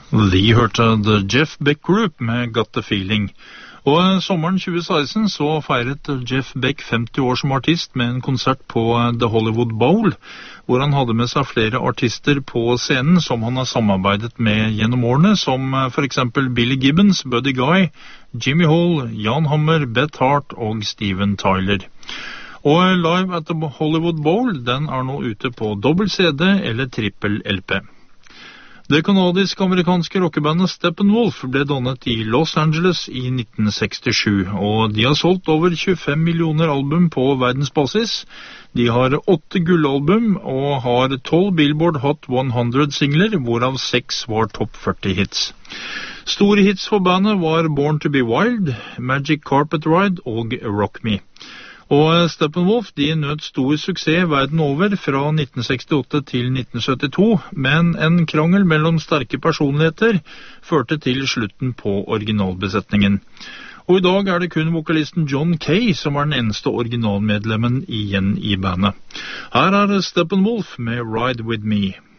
De hørte The Jeff Beck Group med Got the Feeling. Og sommeren 2016 så feiret Jeff Beck 50 år som artist med en konsert på The Hollywood Bowl, hvor han hadde med seg flere artister på scenen som han har samarbeidet med gjennom årene, som for eksempel Billy Gibbons, Buddy Guy, Jimmy Hall, Jan Hammer, Beth Hart og Steven Tyler. Og Live at the Hollywood Bowl, den er nå ute på dobbelt CD eller trippel LP. Det kanadisk-amerikanske rockebandet Steppenwolf ble dannet i Los Angeles i 1967, og de har solgt over 25 millioner album på verdensbasis. De har 8 gullalbum og har 12 Billboard Hot 100 singler, hvorav 6 var topp 40 hits. Store hits for bandet var Born to be Wild, Magic Carpet Ride og Rock Me. Og Steppenwolf, de nøt stor suksess verden over fra 1968 til 1972, men en krangel mellom sterke personligheter førte til slutten på originalbesetningen. Og i dag er det kun vokalisten John Kay som er den eneste originalmedlemmen igjen i bandet. Her er Steppenwolf med Ride With Me.